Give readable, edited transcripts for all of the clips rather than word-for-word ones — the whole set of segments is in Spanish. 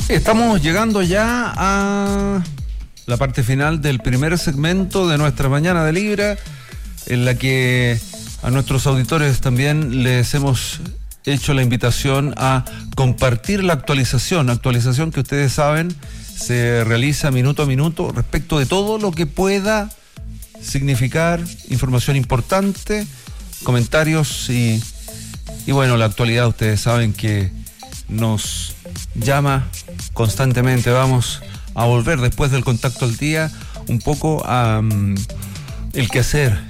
Estamos llegando ya a la parte final del primer segmento de nuestra Mañana de Libra, en la que a nuestros auditores también les hemos hecho la invitación a compartir la actualización que ustedes saben se realiza minuto a minuto respecto de todo lo que pueda significar información importante, comentarios y bueno, la actualidad ustedes saben que nos llama constantemente. Vamos a volver después del contacto al día un poco a el quehacer.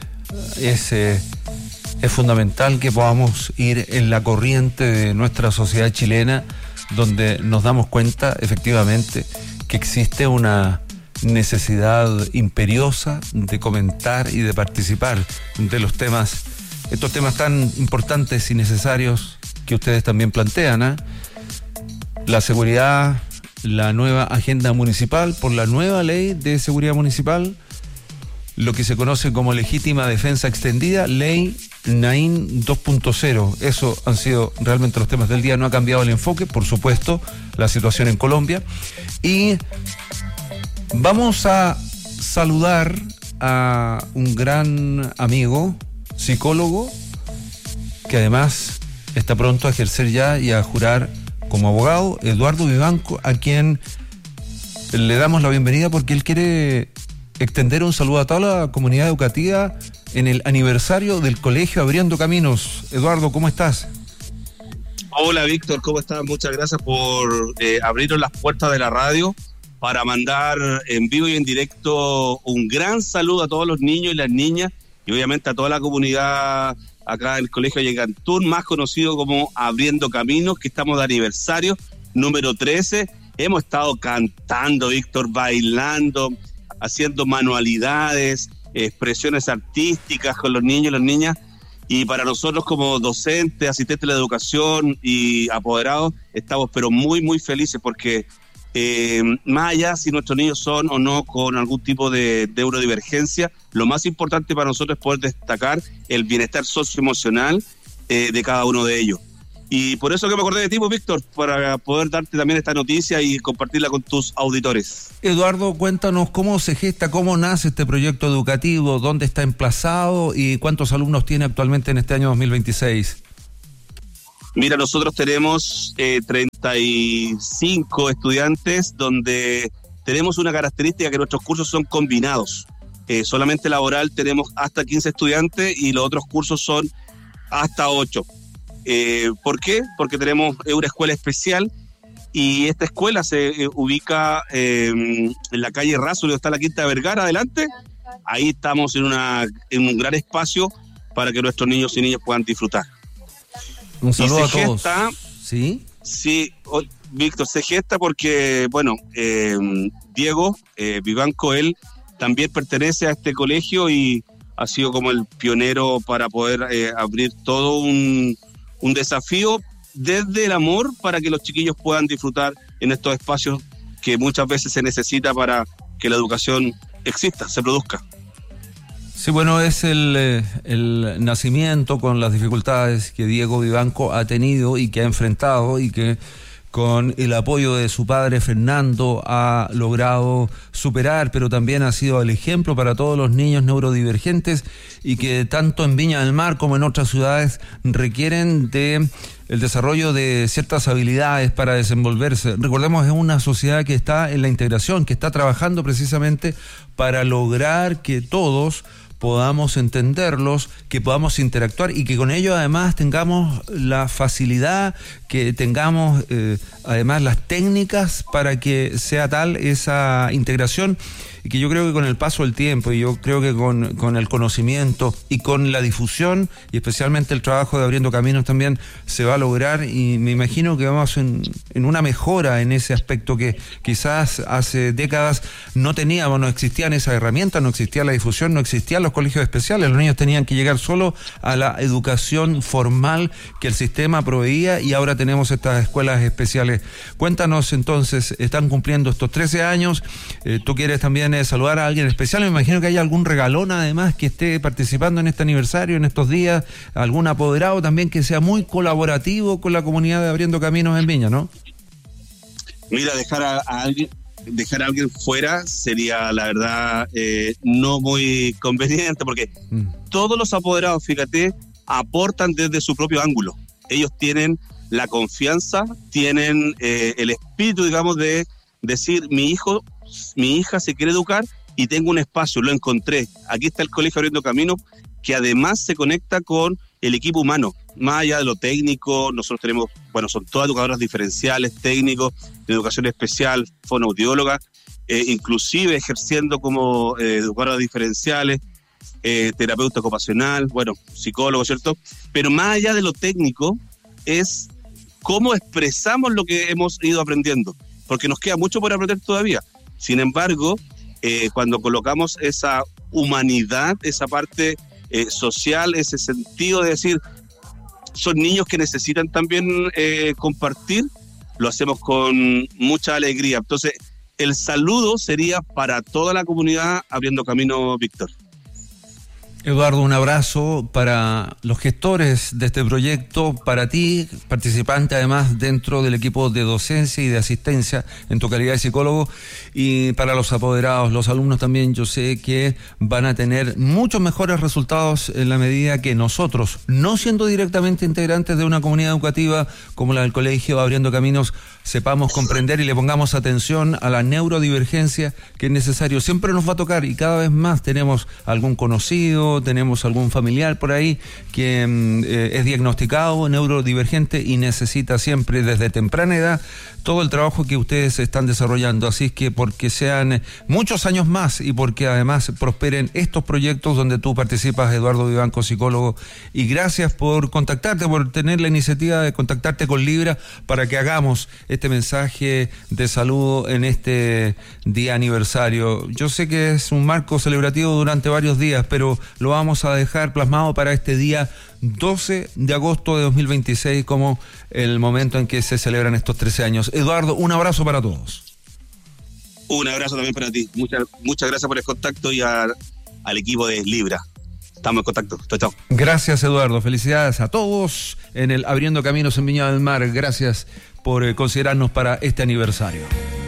Es fundamental que podamos ir en la corriente de nuestra sociedad chilena, donde nos damos cuenta efectivamente que existe una necesidad imperiosa de comentar y de participar de los temas, estos temas tan importantes y necesarios que ustedes también plantean, ¿eh? La seguridad, la nueva agenda municipal por la nueva ley de seguridad municipal, lo que se conoce como legítima defensa extendida, ley Naín 2.0. Eso han sido realmente los temas del día. No ha cambiado el enfoque, por supuesto, la situación en Colombia. Y vamos a saludar a un gran amigo, psicólogo, que además está pronto a ejercer ya y a jurar como abogado, Eduardo Vivanco, a quien le damos la bienvenida porque él quiere extender un saludo a toda la comunidad educativa en el aniversario del Colegio Abriendo Caminos. Eduardo, ¿cómo estás? Hola, Víctor, ¿cómo estás? Muchas gracias por abrirnos las puertas de la radio para mandar en vivo y en directo un gran saludo a todos los niños y las niñas y obviamente a toda la comunidad acá del Colegio Yecantún, más conocido como Abriendo Caminos, que estamos de aniversario número 13. Hemos estado cantando, Víctor, bailando, haciendo manualidades, expresiones artísticas con los niños y las niñas, y para nosotros como docentes, asistentes de la educación y apoderados, estamos pero muy, muy felices porque más allá si nuestros niños son o no con algún tipo de neurodivergencia, lo más importante para nosotros es poder destacar el bienestar socioemocional de cada uno de ellos. Y por eso que me acordé de ti, pues, Víctor, para poder darte también esta noticia y compartirla con tus auditores. Eduardo, cuéntanos cómo se gesta, cómo nace este proyecto educativo, dónde está emplazado y cuántos alumnos tiene actualmente en este año 2026. Mira, nosotros tenemos 35 estudiantes donde tenemos una característica que nuestros cursos son combinados. Solamente laboral tenemos hasta 15 estudiantes y los otros cursos son hasta 8. ¿Por qué? Porque tenemos una escuela especial y esta escuela se ubica en la calle Razo, donde está la Quinta de Vergara, adelante. Ahí estamos en un gran espacio para que nuestros niños y niñas puedan disfrutar. Un saludo y a se todos. Gesta, ¿Sí? Sí, Víctor, se gesta porque, bueno, Diego Vivanco, él también pertenece a este colegio y ha sido como el pionero para poder abrir todo un desafío desde el amor para que los chiquillos puedan disfrutar en estos espacios que muchas veces se necesita para que la educación exista, se produzca. Sí, bueno, es el nacimiento con las dificultades que Diego Vivanco ha tenido y que ha enfrentado y que con el apoyo de su padre Fernando ha logrado superar, pero también ha sido el ejemplo para todos los niños neurodivergentes y que tanto en Viña del Mar como en otras ciudades requieren de el desarrollo de ciertas habilidades para desenvolverse. Recordemos, es una sociedad que está en la integración, que está trabajando precisamente para lograr que todos podamos entenderlos, que podamos interactuar y que con ello además tengamos la facilidad, que tengamos además las técnicas para que sea tal esa integración, y que yo creo que con el paso del tiempo y yo creo que con el conocimiento y con la difusión y especialmente el trabajo de Abriendo Caminos también se va a lograr, y me imagino que vamos en una mejora en ese aspecto que quizás hace décadas no teníamos, no existían esas herramientas, no existía la difusión, no existían los colegios especiales, los niños tenían que llegar solo a la educación formal que el sistema proveía y ahora tenemos estas escuelas especiales. Cuéntanos entonces, están cumpliendo estos 13 años, tú quieres también saludar a alguien especial, me imagino que hay algún regalón además que esté participando en este aniversario, en estos días, algún apoderado también que sea muy colaborativo con la comunidad de Abriendo Caminos en Viña, ¿no? Mira, dejar a alguien fuera sería, la verdad, no muy conveniente, porque todos los apoderados, fíjate, aportan desde su propio ángulo. Ellos tienen la confianza, tienen el espíritu, digamos, de decir, mi hija se quiere educar y tengo un espacio, lo encontré. Aquí está el Colegio Abriendo Camino, que además se conecta con el equipo humano. Más allá de lo técnico, nosotros tenemos, son todas educadoras diferenciales, técnicos, de educación especial, fonoaudiólogas, inclusive ejerciendo como educadoras diferenciales, terapeuta ocupacional, psicólogo, ¿cierto? Pero más allá de lo técnico, es cómo expresamos lo que hemos ido aprendiendo, porque nos queda mucho por aprender todavía. Sin embargo, cuando colocamos esa humanidad, esa parte social, ese sentido de decir, son niños que necesitan también compartir, lo hacemos con mucha alegría. Entonces, el saludo sería para toda la comunidad Abriendo Camino, Víctor. Eduardo, un abrazo para los gestores de este proyecto, para ti, participante además dentro del equipo de docencia y de asistencia en tu calidad de psicólogo, y para los apoderados, los alumnos también. Yo sé que van a tener muchos mejores resultados en la medida que nosotros, no siendo directamente integrantes de una comunidad educativa como la del Colegio Abriendo Caminos, sepamos comprender y le pongamos atención a la neurodivergencia que es necesario. Siempre nos va a tocar, y cada vez más tenemos algún conocido, tenemos algún familiar por ahí que es diagnosticado neurodivergente y necesita siempre desde temprana edad todo el trabajo que ustedes están desarrollando. Así es que, porque sean muchos años más y porque además prosperen estos proyectos donde tú participas, Eduardo Vivanco, psicólogo, y gracias por contactarte, por tener la iniciativa de contactarte con Libra para que hagamos este mensaje de saludo en este día aniversario. Yo sé que es un marco celebrativo durante varios días, pero lo vamos a dejar plasmado para este día 12 de agosto de 2026 como el momento en que se celebran estos 13 años. Eduardo, un abrazo para todos. Un abrazo también para ti. Muchas gracias por el contacto y al equipo de Libra. Estamos en contacto. Chao, chao. Gracias, Eduardo. Felicidades a todos en el Abriendo Caminos en Viña del Mar. Gracias por considerarnos para este aniversario.